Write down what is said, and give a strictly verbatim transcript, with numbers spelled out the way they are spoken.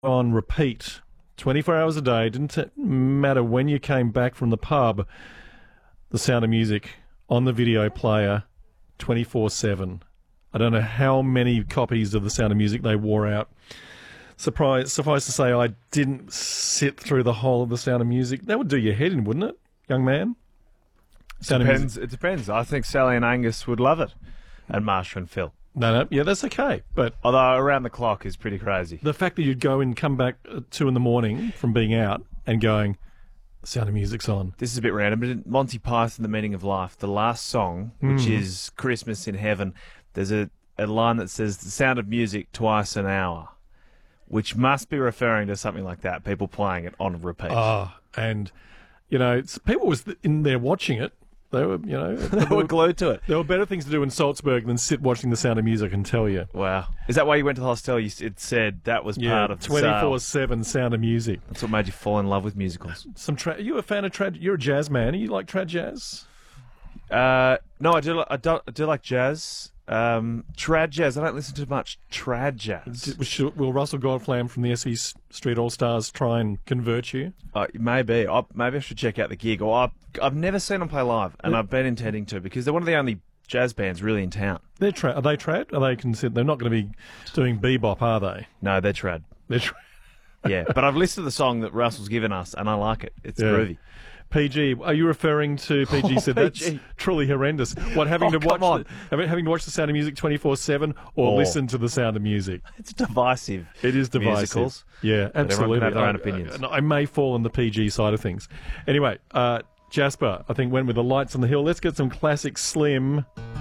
on repeat twenty-four hours a day. Didn't t- matter when you came back from the pub. The Sound of Music on the video player twenty-four seven. I don't know how many copies of The Sound of Music they wore out. Surprise, suffice to say, I didn't sit through the whole of The Sound of Music. That would do your head in, wouldn't it, young man? Sound Depends. of Music. It depends. I think Sally and Angus would love it, and Marsha and Phil. No, no, yeah, that's okay. But although around the clock is pretty crazy. The fact that you'd go and come back at two in the morning from being out and going, The Sound of Music's on. This is a bit random, but in Monty Python, The Meaning of Life, the last song, which Mm. is Christmas in Heaven, there's a, a line that says, The Sound of Music twice an hour, which must be referring to something like that, people playing it on repeat. Oh, and, you know, it's, people was in there watching it. They were, you know... They were glued to it. There were better things to do in Salzburg than sit watching The Sound of Music, I can tell you. Wow. Is that why you went to the hostel? You, it said that was Yeah, part of the twenty-four seven Sound of Music. That's what made you fall in love with musicals. Some tra- Are you a fan of trad... You're a jazz man. Are you like trad jazz? Uh, no, I do, li- I, do, I do like jazz. Um, trad jazz. I don't listen to much trad jazz. D- Will will Russell Godflam from the S E Street All Stars try and convert you? Uh, maybe. I, maybe I should check out the gig. Or I've, I've never seen them play live, and Yeah. I've been intending to because they're one of the only jazz bands really in town. They're tra- Are they trad? Are they considered? They're not going to be doing bebop, are they? No, they're trad. They're trad. Yeah, but I've listened to the song that Russell's given us, and I like it. It's Yeah. groovy. P G, are you referring to P G Oh, said P that's G. truly horrendous? What, having Oh, to watch come on. The, having, having to watch The Sound of Music twenty-four seven or Oh. listen to The Sound of Music? It's divisive. It is divisive. Musicals. Yeah, But everyone absolutely. can have their own I- opinions. I, I may fall on the P G side of things. Anyway, uh, Jasper, I think went with The Lights on the Hill. Let's get some classic Slim.